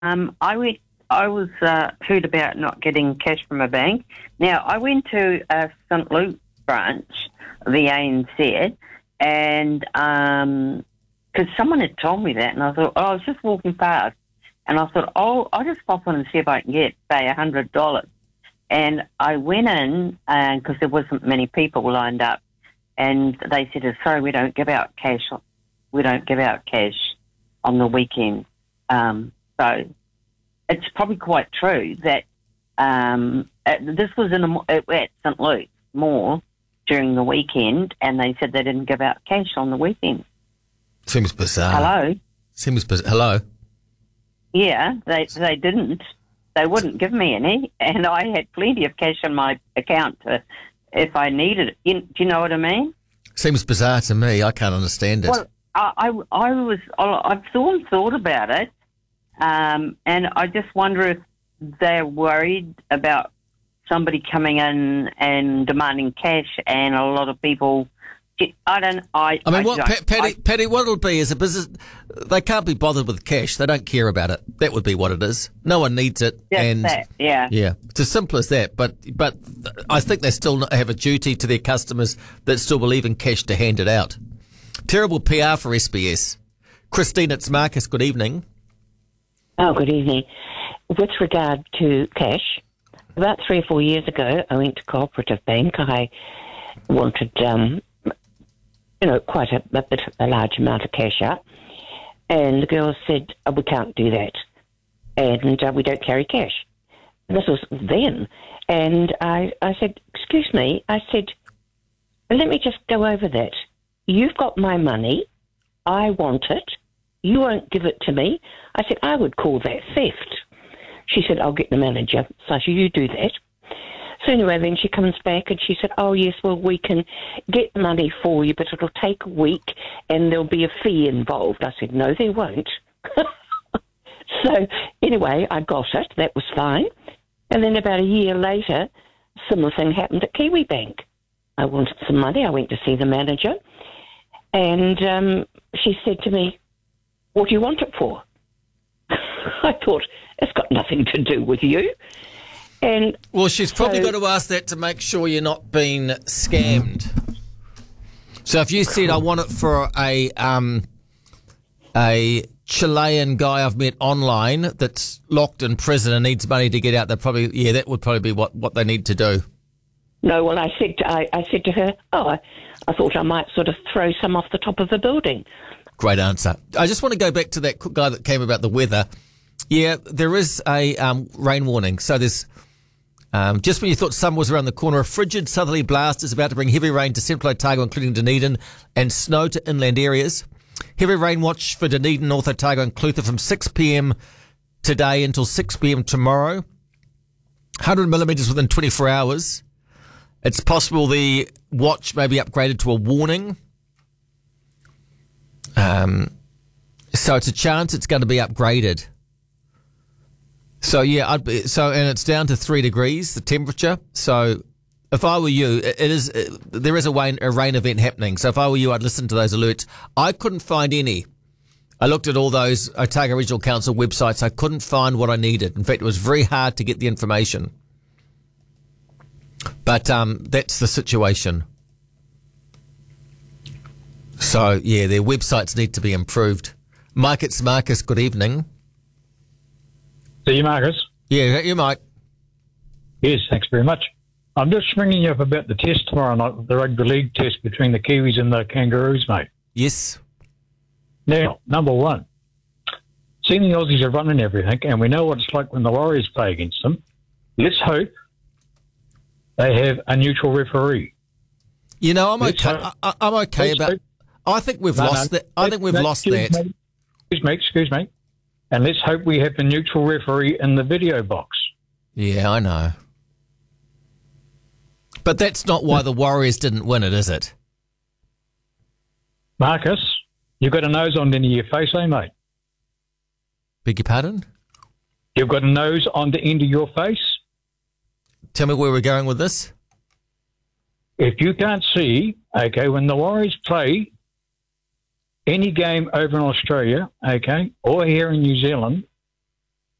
I was heard about not getting cash from a bank. Now, I went to St. Luke's branch, the ANZ, and because someone had told me that, and I thought, I was just walking past, and I thought, I'll just pop in and see if I can get, say, $100. And I went in, because there wasn't many people lined up, and they said, sorry, we don't give out cash. We don't give out cash on the weekend. So it's probably quite true that this was at St. Luke's Mall during the weekend, and they said they didn't give out cash on the weekend. Seems bizarre. Hello? Seems bizarre. Hello? Yeah, they didn't. They wouldn't give me any, and I had plenty of cash in my account if I needed it. Do you know what I mean? Seems bizarre to me. I can't understand it. Well, I've thought about it, and I just wonder if they're worried about somebody coming in and demanding cash, and a lot of people. Patty, what it'll be is a business. They can't be bothered with cash. They don't care about it. That would be what it is. No one needs it. Yeah. It's as simple as that. But I think they still have a duty to their customers that still believe in cash to hand it out. Terrible PR for SBS. Christine, it's Marcus. Good evening. Oh, good evening. With regard to cash, about 3 or 4 years ago, I went to Cooperative Bank. I wanted quite a large amount of cash out. And the girl said, we can't do that. And we don't carry cash. And this was then. And I said, excuse me. I said, let me just go over that. You've got my money. I want it. You won't give it to me. I said, I would call that theft. She said, I'll get the manager. So I said, you do that. So anyway, then she comes back and she said, oh, yes, well, we can get the money for you, but it'll take a week and there'll be a fee involved. I said, no, there won't. So anyway, I got it. That was fine. And then about a year later, similar thing happened at Kiwi Bank. I wanted some money. I went to see the manager and she said to me, what do you want it for? I thought, it's got nothing to do with you. And well, she's probably got to ask that to make sure you're not being scammed. So if you said, I want it for a Chilean guy I've met online that's locked in prison and needs money to get out, that would probably be what they need to do. No, well, I said to her, I thought I might sort of throw some off the top of the building. Great answer. I just want to go back to that guy that came about the weather. Yeah, there is a rain warning. So there's just when you thought summer was around the corner, a frigid southerly blast is about to bring heavy rain to Central Otago, including Dunedin, and snow to inland areas. Heavy rain watch for Dunedin, North Otago, and Clutha from 6 p.m. today until 6 p.m. tomorrow. 100 millimetres within 24 hours. It's possible the watch may be upgraded to a warning. So it's a chance it's going to be upgraded. So yeah, and it's down to 3 degrees, the temperature. So if I were you, there is a rain event happening. So if I were you, I'd listen to those alerts. I couldn't find any. I looked at all those Otago Regional Council websites. I couldn't find what I needed. In fact, it was very hard to get the information. But that's the situation. So yeah, their websites need to be improved. Mike, it's Marcus. Good evening. See you, Marcus. Yeah, you Mike. Yes, thanks very much. I'm just ringing you up about the test tomorrow night, the rugby league test between the Kiwis and the Kangaroos, mate. Yes. Now, number one, seeing the Aussies are running everything, and we know what it's like when the Warriors play against them, let's hope they have a neutral referee. You know, I'm okay about. I think we've lost that. I think we've lost that. Excuse me. And let's hope we have a neutral referee in the video box. Yeah, I know. But that's not why the Warriors didn't win it, is it? Marcus, you've got a nose on the end of your face, eh, mate? Beg your pardon? You've got a nose on the end of your face? Tell me where we're going with this. If you can't see, okay, when the Warriors play any game over in Australia, okay, or here in New Zealand,